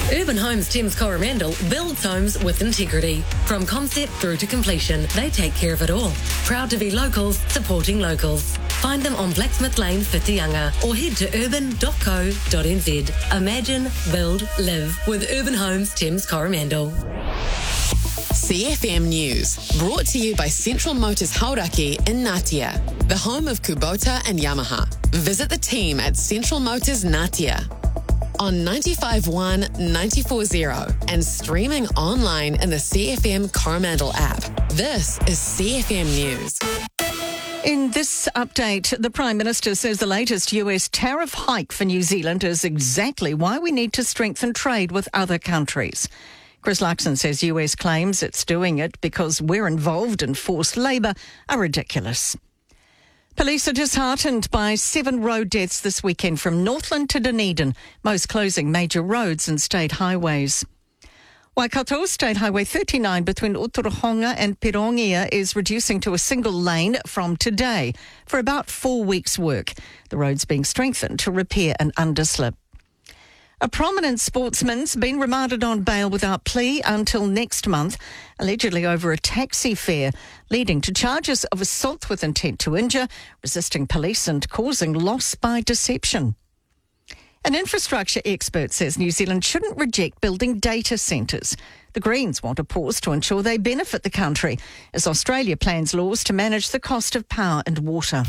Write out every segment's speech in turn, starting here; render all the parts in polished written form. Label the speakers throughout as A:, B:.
A: Urban Homes Thames Coromandel builds homes with integrity. From concept through to completion, they take care of it all. Proud to be locals, supporting locals. Find them on Blacksmith Lane, Whitianga, or head to urban.co.nz. Imagine, build, live with Urban Homes Thames Coromandel.
B: CFM News, brought to you by Central Motors Hauraki in Ngatea, the home of Kubota and Yamaha. Visit the team at Central Motors Ngatea on 95.1, 94.0 and streaming online in the CFM Coromandel app. This is CFM News.
C: In this update, the Prime Minister says the latest US tariff hike for New Zealand is exactly why we need to strengthen trade with other countries. Chris Luxon says US claims it's doing it because we're involved in forced labour are ridiculous. Police are disheartened by 7 road deaths this weekend from Northland to Dunedin, most closing major roads and state highways. Waikato State Highway 39 between Otorohanga and Pirongia is reducing to a single lane from today for about 4 weeks' work. The road's being strengthened to repair an underslip. A prominent sportsman's been remanded on bail without plea until next month, allegedly over a taxi fare, leading to charges of assault with intent to injure, resisting police and causing loss by deception. An infrastructure expert says New Zealand shouldn't reject building data centres. The Greens want a pause to ensure they benefit the country, as Australia plans laws to manage the cost of power and water.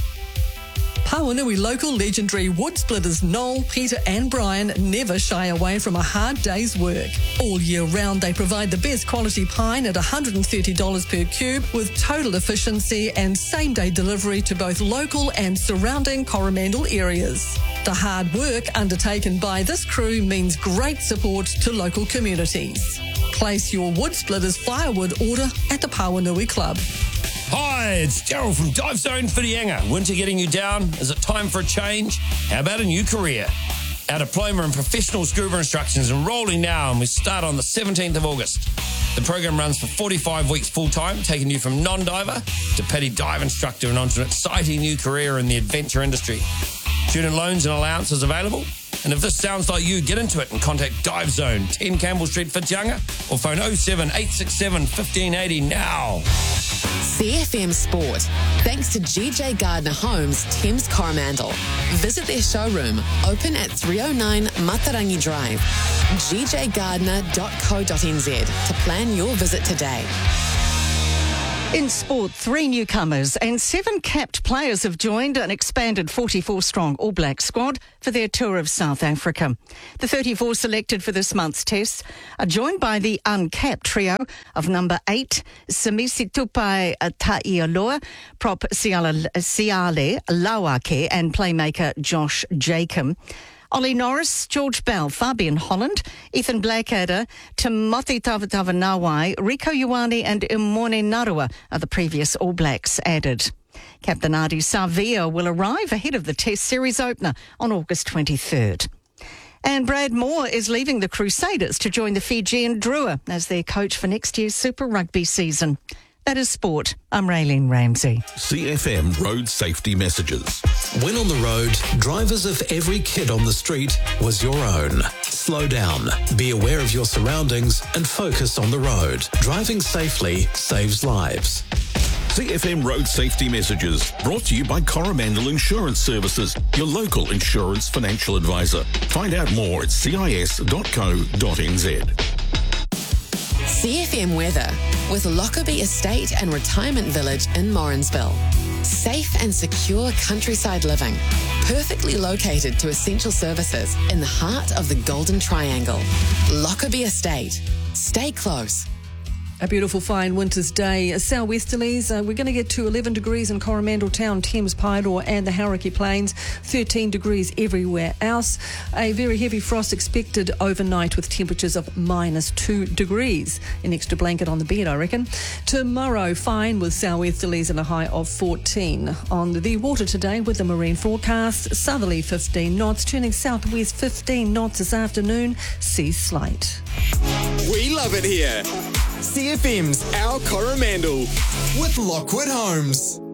D: Pawanui local legendary wood splitters Noel, Peter and Brian never shy away from a hard day's work. All year round they provide the best quality pine at $130 per cube with total efficiency and same-day delivery to both local and surrounding Coromandel areas. The hard work undertaken by this crew means great support to local communities. Place your wood splitters firewood order at the Pawanui Club.
E: Hi, it's Gerald from Dive Zone Whitianga. Winter getting you down? Is it time for a change? How about a new career? Our diploma in professional scuba instruction is enrolling now and we start on the 17th of August. The program runs for 45 weeks full-time, taking you from non-diver to petty dive instructor and onto an exciting new career in the adventure industry. Student loans and allowances available. And if this sounds like you, get into it and contact Dive Zone, 10 Campbell Street, Whitianga, or phone 07867 1580 now.
B: CFM Sport, thanks to GJ Gardner Homes, Thames Coromandel. Visit their showroom, open at 309 Matarangi Drive, gjgardner.co.nz to plan your visit today.
C: In sport, 3 newcomers and 7 capped players have joined an expanded 44-strong All Black squad for their tour of South Africa. The 34 selected for this month's tests are joined by the uncapped trio of number 8, Samisi Tupai Ta'ialoa, prop Siale Lawake and playmaker Josh Jacob. Ollie Norris, George Bell, Fabian Holland, Ethan Blackadder, Timothy Tavatanawai, Rico Ioane and Imone Narua are the previous All Blacks added. Captain Adi Savia will arrive ahead of the Test Series opener on August 23rd. And Brad Moore is leaving the Crusaders to join the Fijian Drua as their coach for next year's Super Rugby season. That is sport. I'm Raylene Ramsey.
F: CFM Road Safety Messages.
G: When on the road, drivers of every kid on the street was your own. Slow down, be aware of your surroundings and focus on the road. Driving safely saves lives.
F: CFM Road Safety Messages, brought to you by Coromandel Insurance Services, your local insurance financial advisor. Find out more at cis.co.nz.
B: CFM weather with Lockerbie Estate and Retirement Village in Morrinsville. Safe and secure countryside living, perfectly located to essential services in the heart of the Golden Triangle. Lockerbie Estate. Stay close.
D: A beautiful fine winter's day. Southwesterlies, we're going to get to 11 degrees in Coromandel Town, Thames Paeroa and the Hauraki Plains, 13 degrees everywhere else. A very heavy frost expected overnight with temperatures of -2 degrees. An extra blanket on the bed, I reckon. Tomorrow, fine with southwesterlies and a high of 14. On the water today with the marine forecast, southerly 15 knots, turning southwest 15 knots this afternoon, sea slight.
H: We love it here. CFM's Our Coromandel with Lockwood Homes.